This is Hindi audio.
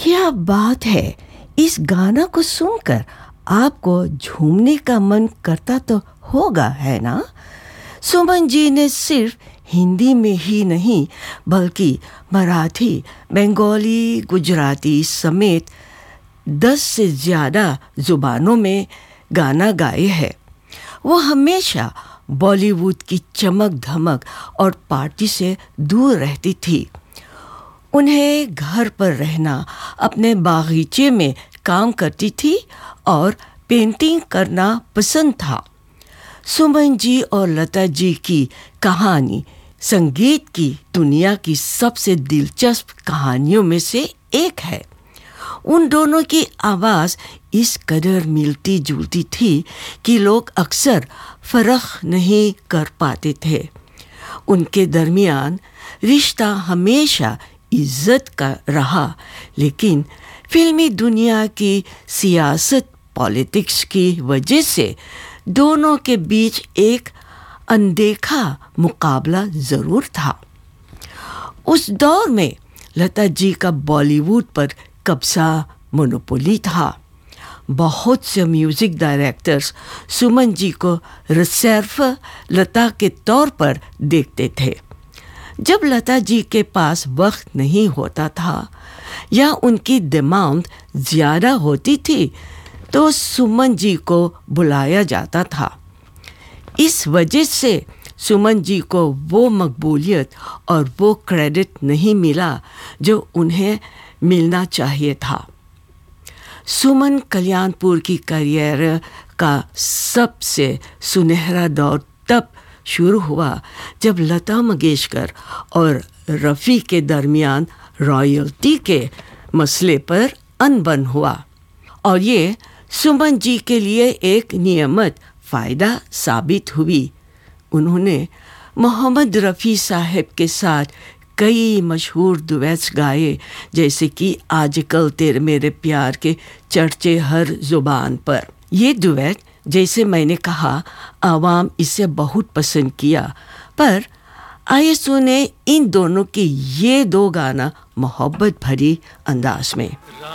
क्या बात है! इस गाना को सुनकर आपको झूमने का मन करता तो होगा, है ना? सुमन जी ने सिर्फ हिंदी में ही नहीं बल्कि मराठी, बंगाली, गुजराती समेत 10 से ज़्यादा ज़ुबानों में गाना गाए हैं। वो हमेशा बॉलीवुड की चमक धमक और पार्टी से दूर रहती थी। उन्हें घर पर रहना, अपने बागीचे में काम करती थी और पेंटिंग करना पसंद था। सुमन जी और लता जी की कहानी संगीत की दुनिया की सबसे दिलचस्प कहानियों में से एक है। उन दोनों की आवाज़ इस कदर मिलती जुलती थी कि लोग अक्सर फ़र्क नहीं कर पाते थे। उनके दरमियान रिश्ता हमेशा इज्जत का रहा, लेकिन फिल्मी दुनिया की सियासत पॉलिटिक्स की वजह से दोनों के बीच एक अनदेखा मुकाबला ज़रूर था। उस दौर में लता जी का बॉलीवुड पर कब्जा मोनोपोली था। बहुत से म्यूज़िक डायरेक्टर्स सुमन जी को रिजर्व लता के तौर पर देखते थे। जब लता जी के पास वक्त नहीं होता था या उनकी डिमांड ज़्यादा होती थी तो सुमन जी को बुलाया जाता था। इस वजह से सुमन जी को वो मकबूलियत और वो क्रेडिट नहीं मिला जो उन्हें मिलना चाहिए था। सुमन कल्याणपुर की करियर का सबसे सुनहरा दौर तब शुरू हुआ जब लता मंगेशकर और रफ़ी के दरमियान रॉयल्टी के मसले पर अनबन हुआ और ये सुमन जी के लिए एक नियमित फ़ायदा साबित हुई। उन्होंने मोहम्मद रफ़ी साहब के साथ कई मशहूर दुएट्स गाए, जैसे कि आजकल तेरे मेरे प्यार के चर्चे हर ज़ुबान पर। ये दुएट, जैसे मैंने कहा, आवाम इसे बहुत पसंद किया। पर आइए सुने इन दोनों के ये दो गाना मोहब्बत भरी अंदाज में।